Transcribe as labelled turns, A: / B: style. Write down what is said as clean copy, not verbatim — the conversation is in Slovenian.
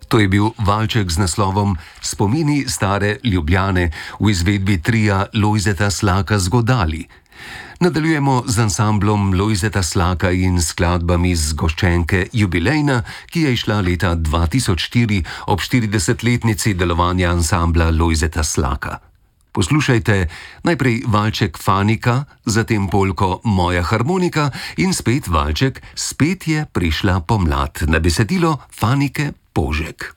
A: To je bil valček z naslovom Spomini stare Ljubljane v izvedbi tria Lojzeta Slaka z godali. Nadaljujemo z ansamblom Lojzeta Slaka in skladbami z Goščenke Jubilejna, ki je izšla leta 2004 ob 40-letnici delovanja ansambla Lojzeta Slaka. Poslušajte najprej valček Fanika, zatem polko Moja harmonika in spet valček Spet je prišla pomlad na besedilo Fanike Požek.